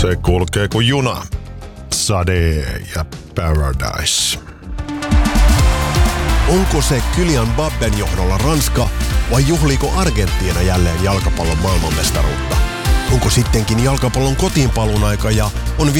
Se kulkee kuin juna. Sade ja Paradise. Onko se Kylian Mbappen johdolla Ranska vai juhliiko Argentiina jälleen jalkapallon maailmanmestaruutta? Onko sittenkin jalkapallon kotiinpaluun aika ja on